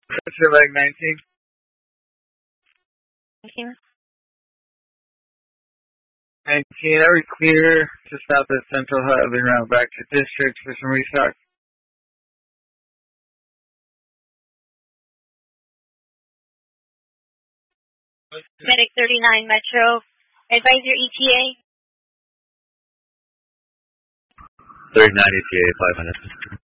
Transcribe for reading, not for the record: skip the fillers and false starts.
Pressure leg 19. 19, every clear to stop at Central Hub and route back to District for some restock. Medic 39 Metro. Advise your ETA. 39 ETA, 5 minutes.